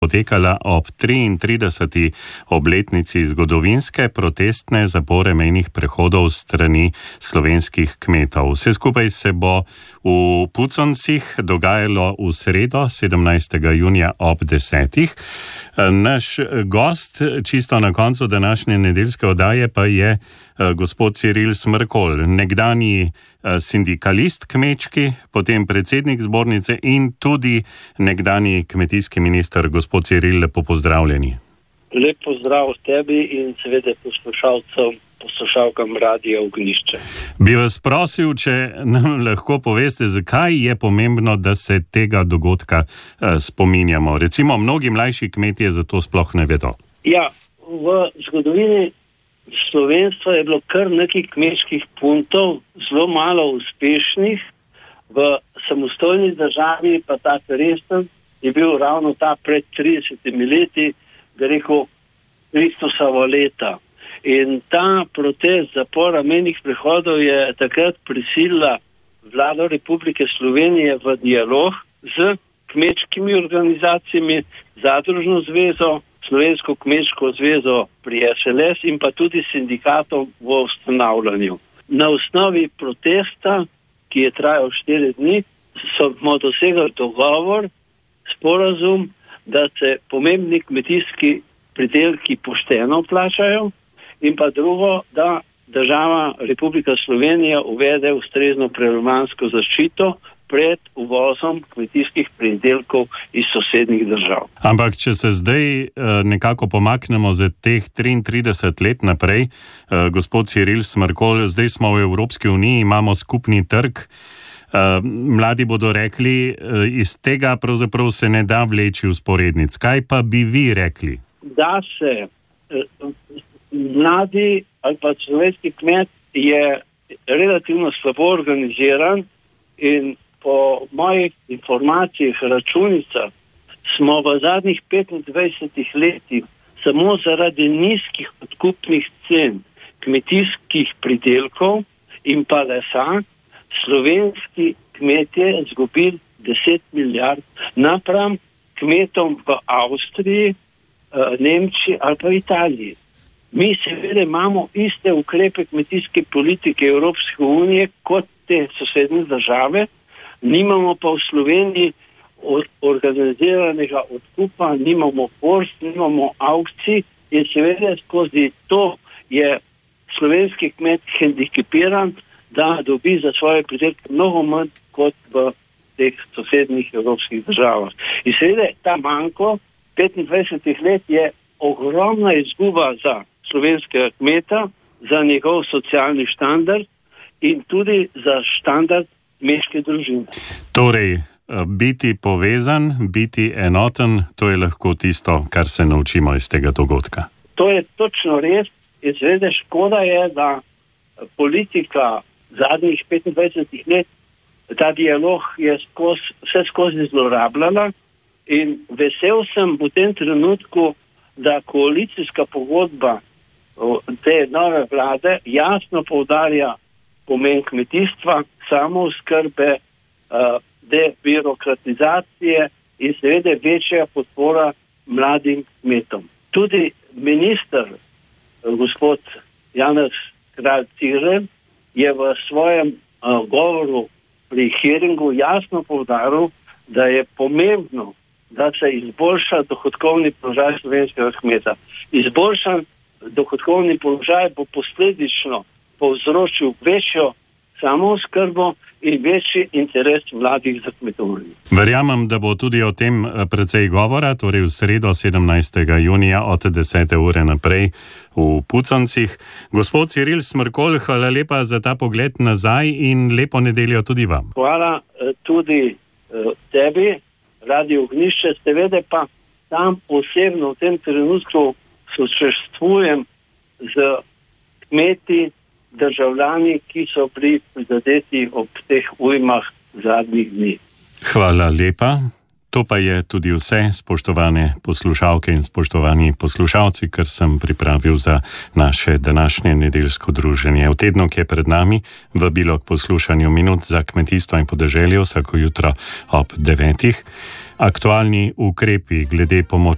potekala ob 33. obletnici zgodovinske protestne zapore mejnih prehodov strani slovenskih kmetov. Vse skupaj se bo v Puconcih dogajalo v sredo 17. junija ob 10. Naš gost čisto na koncu današnje nedeljske oddaje pa je gospod Ciril Smrkolj, nekdanji sindikalist kmečki, potem predsednik zbornice in tudi nekdanji kmetijski minister. Gospod Ciril, lepo pozdravljeni. Lep pozdrav tebi in seveda poslušalkam Radia Ognjišče. Bi vas prosil, če nam lahko poveste, zakaj je pomembno, da se tega dogodka spominjamo. Recimo, mnogi mlajši kmetje za to sploh ne vedo. Ja, v zgodovini slovenstva je bilo kar nekaj kmečkih puntov, zelo malo uspešnih. V samostojni državi pa ta resen je bil ravno ta pred 30 leti, da rekel, Kristusovo leta. In ta protest zapora mejnih prehodov je takrat prisilila vlado Republike Slovenije v dialog z kmečkimi organizacijami, Zadružno zvezo, Slovensko kmečko zvezo pri SLS in pa tudi sindikatom v ustanavljanju. Na osnovi protesta, ki je trajal 4 dni, smo dosegli dogovor, sporazum, da se pomembni kmetijski pridelki pošteno plačajo in pa drugo, da država Republika Slovenija uvede ustrezno prerommansko zaščito pred uvozom kmetijskih pridelkov iz sosednjih držav. Ampak, če se zdaj nekako pomaknemo za teh 33 let naprej, gospod Ciril Smrkolj, zdaj smo v Evropski uniji, imamo skupni trg, mladi bodo rekli, iz tega pravzaprav se ne da vleči vzporednic. Kaj pa bi vi rekli? Da se mladi ali pa slovenski kmet je relativno slabo organiziran in po mojih informacijah, računicah, smo v zadnjih 25 letih samo zaradi nizkih odkupnih cen kmetijskih pridelkov in pa lesa slovenski kmetje izgubili 10 milijard napram kmetom v Avstriji, Nemčiji ali pa Italiji. Mi seveda imamo iste ukrepe kmetijske politike Evropske unije kot te sosednje države, nimamo pa v Sloveniji organiziranega odkupa, nimamo borz, nimamo aukcij in seveda skozi to je slovenski kmet hendikepiran, da dobi za svoje pridelke mnogo manj kot v teh sosednjih evropskih državah. In seveda ta manko 25 let je ogromna izguba za slovenskega kmeta, za njegov socialni standard in tudi za standard kmečke družine. Torej, biti povezan, biti enoten, to je lahko tisto, kar se naučimo iz tega dogodka. To je točno res. In seveda škoda je, da politika zadnjih 25 let, ta dialog je vse skozi zlorabljala in vesel sem v tem trenutku, da koalicijska pogodba te nove vlade jasno poudarja pomen kmetijstva, samooskrbe, debirokratizacije in seveda večja podpora mladim kmetom. Tudi minister, gospod Janez Kralj Cirer, je v svojem govoru pri hearingu jasno poudaril, da je pomembno, da se izboljša dohodkovni položaj slovenskega kmeta. Izboljšan dohodkovni položaj bo posledično povzročil večjo samooskrbo in večji interes mladih za kmetovanje. Verjamem, da bo tudi o tem precej govora, torej v sredo 17. junija od 10. ure naprej v Puconcih. Gospod Ciril Smrkolj, hvala lepa za ta pogled nazaj in lepo nedeljo tudi vam. Hvala tudi tebi, Radio Ognjišče, seveda pa tam osebno v tem trenutku sočustvujem z kmeti, državljani, ki so bili prizadeti ob teh ujmah zadnjih dni. Hvala lepa. To pa je tudi vse, spoštovane poslušalke in spoštovani poslušalci, kar sem pripravil za naše današnje nedeljsko druženje. V tednu, ki je pred nami, vabilo k poslušanju minut za kmetijstvo in podeželje vsako jutro ob 9. Aktualni ukrepi glede pomoči